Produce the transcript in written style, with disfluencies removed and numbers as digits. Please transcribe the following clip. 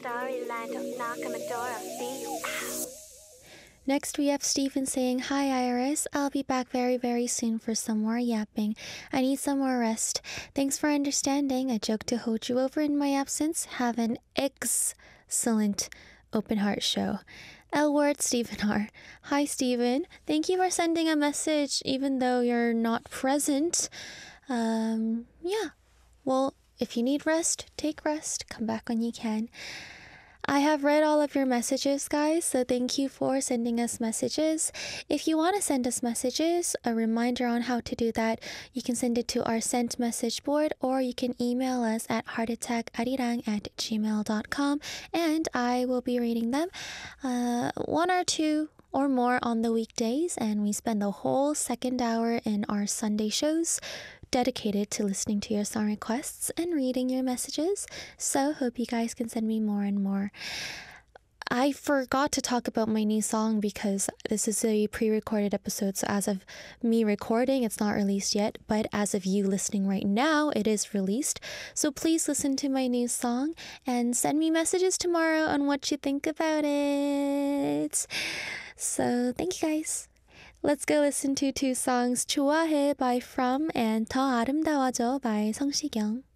Storyline, don't knock on my door, I'll see you out. Next, we have Stephen saying, "Hi Iris, I'll be back very, very soon for some more yapping. I need some more rest. Thanks for understanding. I joke to hold you over in my absence. Have an excellent open heart show." L word Stephen R. Hi Stephen, thank you for sending a message even though you're not present. Yeah, well, if you need rest, take rest. Come back when you can. I have read all of your messages, guys, so thank you for sending us messages. If you want to send us messages, a reminder on how to do that, you can send it to our sent message board, or you can email us at heartattackarirang@gmail.com, and I will be reading them, one or two or more on the weekdays, and we spend the whole second hour in our Sunday shows dedicated to listening to your song requests and reading your messages. So hope you guys can send me more and more. I forgot to talk about my new song because this is a pre-recorded episode, so as of me recording, it's not released yet, but as of you listening right now, it is released. So please listen to my new song and send me messages tomorrow on what you think about it. So thank you guys. Let's go listen to two songs, 좋아해 by From and 더 아름다워져 by 성시경.